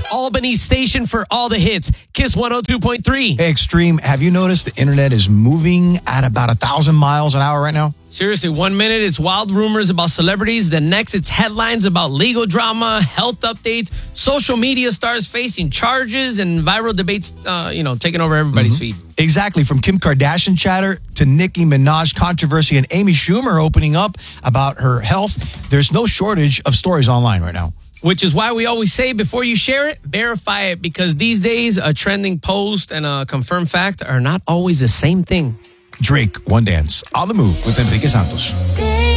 Albany's station for all the hits. Kiss 102.3. Hey, Extreme, have you noticed the internet is moving at about 1,000 miles an hour right now? Seriously, 1 minute it's wild rumors about celebrities. The next it's headlines about legal drama, health updates, social media stars facing charges, and viral debates, taking over everybody's feed. Exactly. From Kim Kardashian chatter to Nicki Minaj controversy and Amy Schumer opening up about her health, there's no shortage of stories online right now. Which is why we always say before you share it, verify it, because these days a trending post and a confirmed fact are not always the same thing. Drake, One Dance, on the move with Enrique Santos.